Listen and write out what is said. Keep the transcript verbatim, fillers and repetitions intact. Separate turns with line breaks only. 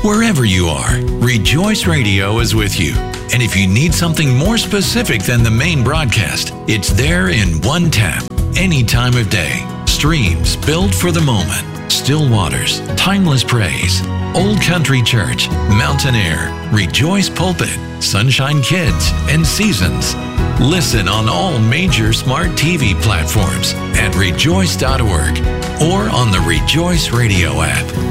Wherever you are, Rejoice Radio is with you. And if you need something more specific than the main broadcast, it's there in one tap, any time of day. Streams built for the moment. Still Waters, Timeless Praise, Old Country Church, Mountain Air, Rejoice Pulpit, Sunshine Kids, and Seasons. Listen on all major smart T V platforms at rejoice dot org or on the Rejoice Radio app.